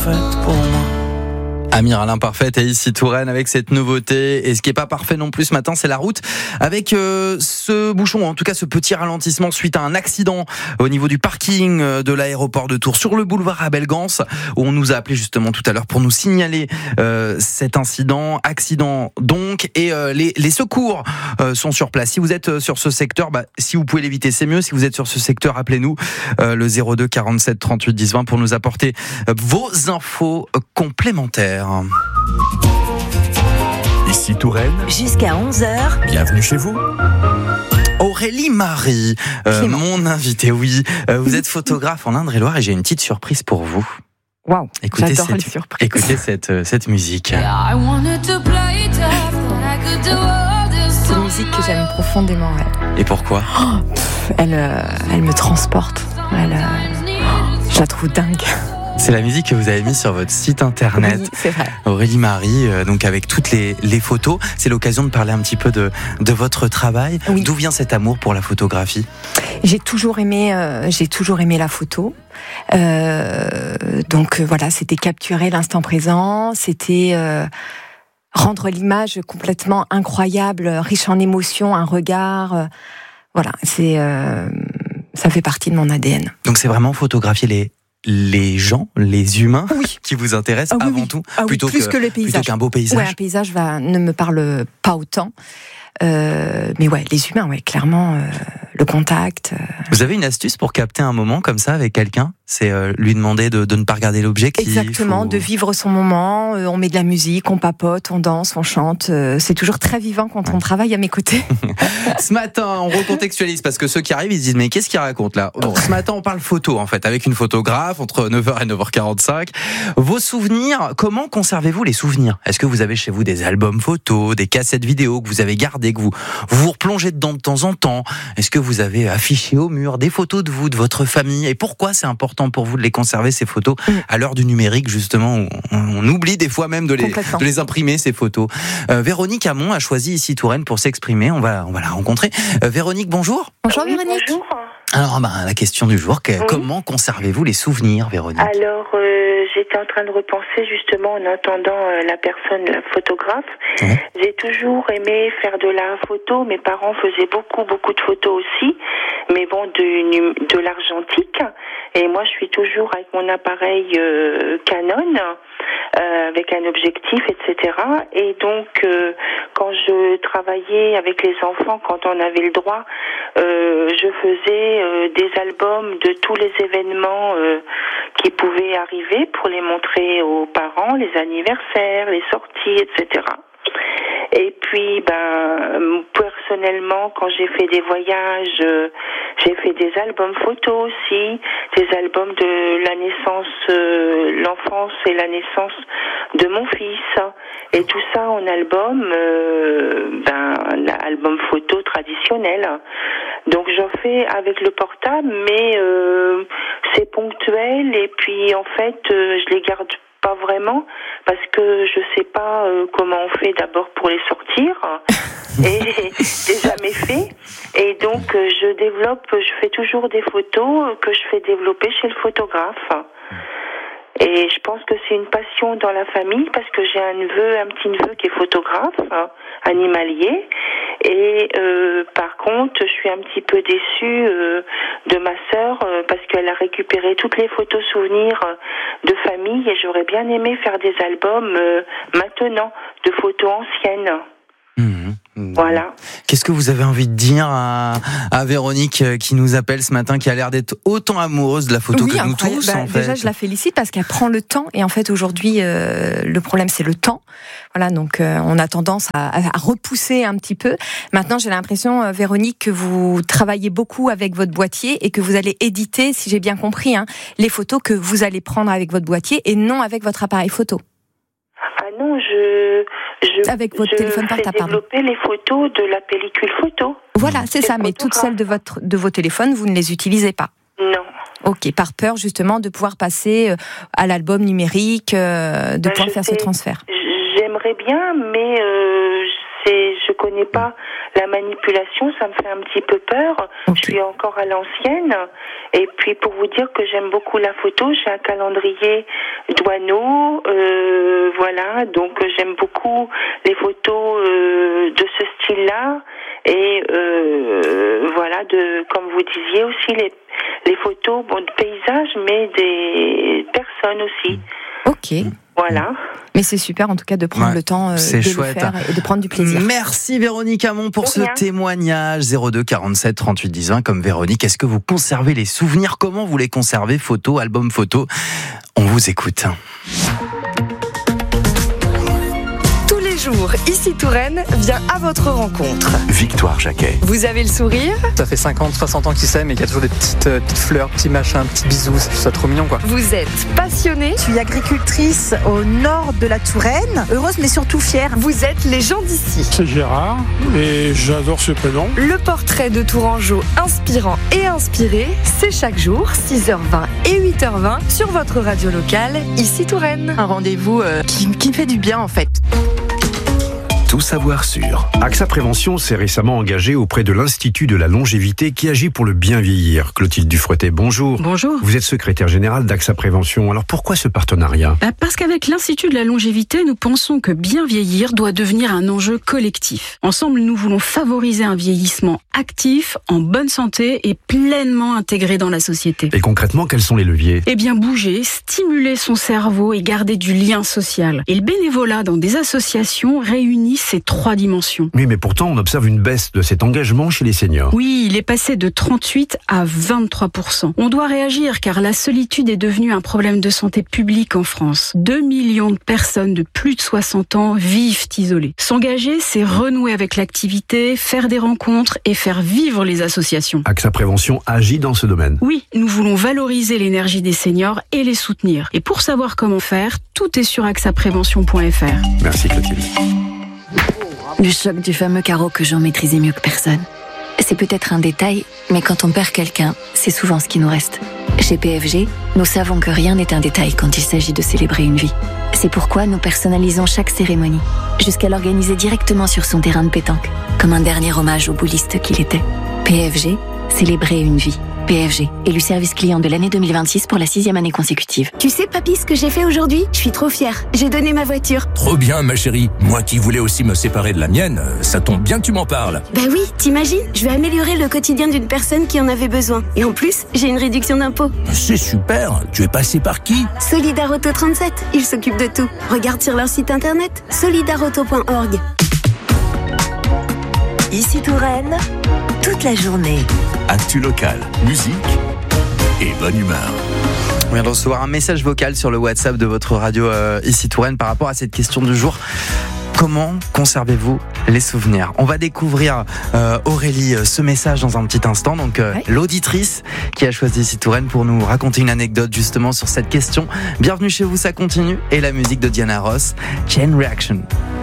parfaite pour moi. Amir l'imparfaite et ici Touraine avec cette nouveauté. Et ce qui est pas parfait non plus ce matin, c'est la route avec ce bouchon, en tout cas ce petit ralentissement suite à un accident au niveau du parking de l'aéroport de Tours sur le boulevard Abel-Gance, où on nous a appelé justement tout à l'heure pour nous signaler cet accident donc, et les secours sont sur place. Si vous êtes sur ce secteur, si vous pouvez l'éviter, c'est mieux. Si vous êtes sur ce secteur, appelez-nous le 02 47 38 10 20 pour nous apporter vos infos complémentaires. Ici Touraine. Jusqu'à 11h. Bienvenue chez vous. Aurélie Marie, mon invitée, oui. Vous êtes photographe en Indre-et-Loire et j'ai une petite surprise pour vous. Waouh, j'adore les surprises. Écoutez cette musique. C'est une musique que j'aime profondément. Et pourquoi ? Elle me transporte. Je la trouve dingue. C'est la musique que vous avez mise sur votre site internet. Oui, c'est vrai. Aurélie Marie, donc avec toutes les photos. C'est l'occasion de parler un petit peu de votre travail. Oui. D'où vient cet amour pour la photographie ? J'ai toujours aimé la photo. Donc voilà, c'était capturer l'instant présent, c'était rendre l'image complètement incroyable, riche en émotions, un regard. Voilà, ça fait partie de mon ADN. Donc c'est vraiment photographier les gens, les humains, oui, qui vous intéressent avant tout, plutôt que le paysage. Plutôt qu'un beau paysage. Ouais, un paysage ne me parle pas autant. Mais ouais, les humains, ouais, clairement, le contact. Vous avez une astuce pour capter un moment comme ça avec quelqu'un ? C'est lui demander de ne pas regarder l'objectif. Exactement, de vivre son moment. On met de la musique, on papote, on danse, on chante. C'est toujours très vivant quand on travaille à mes côtés. Ce matin, on recontextualise parce que ceux qui arrivent, ils se disent mais qu'est-ce qu'ils racontent là ? Bon, ce matin, on parle photo en fait, avec une photographe entre 9h et 9h45. Vos souvenirs, comment conservez-vous les souvenirs ? Est-ce que vous avez chez vous des albums photos, des cassettes vidéo que vous avez gardées, que vous replongez dedans de temps en temps ? Est-ce que vous avez affiché au mur des photos de vous, de votre famille ? Et pourquoi c'est important pour vous de les conserver, ces photos, à l'heure du numérique, justement, où on oublie des fois même de les imprimer, ces photos. Véronique Hamon a choisi ici Touraine pour s'exprimer. On va la rencontrer. Véronique, bonjour. Bonjour Véronique. Bonjour. Alors, la question du jour, comment conservez-vous les souvenirs, Véronique ? Alors, j'étais en train de repenser justement en entendant la photographe. J'ai toujours aimé faire de la photo. Mes parents faisaient beaucoup de photos aussi, mais bon, de l'argentique. Et moi, je suis toujours avec mon appareil Canon, avec un objectif, etc. Et donc, quand je travaillais avec les enfants, quand on avait le droit, je faisais des albums de tous les événements qui pouvaient arriver pour les montrer aux parents, les anniversaires, les sorties, etc. Et puis, personnellement, quand j'ai fait des voyages, j'ai fait des albums photos aussi, des albums de la naissance, l'enfance et la naissance de mon fils. Et tout ça en album, album photo traditionnel. Donc j'en fais avec le portable, mais c'est ponctuel et puis en fait, je les garde pas vraiment parce que je sais pas comment on fait d'abord pour les sortir et j'ai jamais fait et donc je fais toujours des photos que je fais développer chez le photographe. Et je pense que c'est une passion dans la famille parce que j'ai un petit neveu qui est photographe, animalier. Et par contre, je suis un petit peu déçue de ma sœur parce qu'elle a récupéré toutes les photos souvenirs de famille et j'aurais bien aimé faire des albums maintenant de photos anciennes. Voilà. Qu'est-ce que vous avez envie de dire à Véronique qui nous appelle ce matin, qui a l'air d'être autant amoureuse de la photo que nous tous en fait. Déjà, je la félicite parce qu'elle prend le temps et en fait aujourd'hui, le problème c'est le temps. Voilà, donc on a tendance à repousser un petit peu. Maintenant, j'ai l'impression, Véronique, que vous travaillez beaucoup avec votre boîtier et que vous allez éditer, si j'ai bien compris, les photos que vous allez prendre avec votre boîtier et non avec votre appareil photo. Ah non, avec votre téléphone portable, développer les photos de la pellicule photo. Voilà, c'est ça, mais toutes celles de vos téléphones, vous ne les utilisez pas. Non. Ok, par peur justement de pouvoir passer à l'album numérique, de pouvoir faire ce transfert. J'aimerais bien, mais je connais pas la manipulation, ça me fait un petit peu peur. Okay. Je suis encore à l'ancienne. Et puis pour vous dire que j'aime beaucoup la photo, j'ai un calendrier Doisneau, voilà, donc j'aime beaucoup les photos de ce style-là. Et voilà, comme vous disiez aussi, les photos de paysages, mais des personnes aussi. Ok. Voilà. Mais c'est super en tout cas de prendre le temps de chouette. le faire et de prendre du plaisir. Merci Véronique Hamon pour ce témoignage. 02 47 38 10 20. Comme Véronique, est-ce que vous conservez les souvenirs? Comment vous les conservez? Photos, albums photos? On vous écoute. Bonjour, ici Touraine vient à votre rencontre. Victoire Jacquet. Vous avez le sourire. Ça fait 50, 60 ans qu'ils s'aiment et qu'il y a toujours des petites fleurs, petits machins, petits bisous, c'est trop mignon quoi. Vous êtes passionné. Je suis agricultrice au nord de la Touraine, heureuse mais surtout fière. Vous êtes les gens d'ici. C'est Gérard et j'adore ce prénom. Le portrait de Tourangeau inspirant et inspiré, c'est chaque jour 6h20 et 8h20 sur votre radio locale, ici Touraine. Un rendez-vous qui me fait du bien en fait. Tout savoir sur. AXA Prévention s'est récemment engagé auprès de l'Institut de la longévité qui agit pour le bien vieillir. Clotilde Dufretet, bonjour. Bonjour. Vous êtes secrétaire générale d'AXA Prévention. Alors pourquoi ce partenariat ? Parce qu'avec l'Institut de la longévité, nous pensons que bien vieillir doit devenir un enjeu collectif. Ensemble, nous voulons favoriser un vieillissement actif, en bonne santé et pleinement intégré dans la société. Et concrètement, quels sont les leviers ? Eh bien, bouger, stimuler son cerveau et garder du lien social. Et le bénévolat dans des associations réunit ces 3 dimensions. Oui, mais pourtant, on observe une baisse de cet engagement chez les seniors. Oui, il est passé de 38 à 23%. On doit réagir car la solitude est devenue un problème de santé publique en France. 2 millions de personnes de plus de 60 ans vivent isolées. S'engager, c'est renouer avec l'activité, faire des rencontres et faire vivre les associations. AXA Prévention agit dans ce domaine. Oui, nous voulons valoriser l'énergie des seniors et les soutenir. Et pour savoir comment faire, tout est sur axaprévention.fr. Merci Clotilde. Le choc du fameux carreau que j'en maîtrisais mieux que personne. C'est peut-être un détail, mais quand on perd quelqu'un, c'est souvent ce qui nous reste. Chez PFG, nous savons que rien n'est un détail quand il s'agit de célébrer une vie. C'est pourquoi nous personnalisons chaque cérémonie, jusqu'à l'organiser directement sur son terrain de pétanque, comme un dernier hommage au bouliste qu'il était. PFG, célébrer une vie. PFG, élu service client de l'année 2026 pour la 6e année consécutive. Tu sais, papy, ce que j'ai fait aujourd'hui ? Je suis trop fière. J'ai donné ma voiture. Trop bien, ma chérie. Moi qui voulais aussi me séparer de la mienne, ça tombe bien que tu m'en parles. Bah oui, t'imagines ? Je vais améliorer le quotidien d'une personne qui en avait besoin. Et en plus, j'ai une réduction d'impôt. C'est super. Tu es passé par qui ? Solidarauto 37. Ils s'occupent de tout. Regarde sur leur site internet, solidarauto.org. Ici Touraine, toute la journée. Actu locale, musique et bonne humeur. On vient de recevoir un message vocal sur le WhatsApp de votre radio ici Touraine par rapport à cette question du jour. Comment conservez-vous les souvenirs ? On va découvrir Aurélie ce message dans un petit instant. Donc l'auditrice qui a choisi ici Touraine pour nous raconter une anecdote justement sur cette question. Bienvenue chez vous, ça continue. Et la musique de Diana Ross, Chain Reaction.